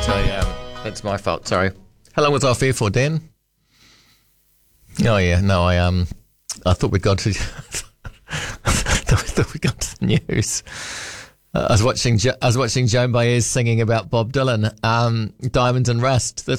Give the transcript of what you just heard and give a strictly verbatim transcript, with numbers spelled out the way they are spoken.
I, um, that's my fault, sorry. How long was I off here for, Dan? Oh, yeah, no, I um, I thought we'd gone to... I thought we'd gone to the news. Uh, I was watching jo- I was watching Joan Baez singing about Bob Dylan, um, Diamond and Rust. That's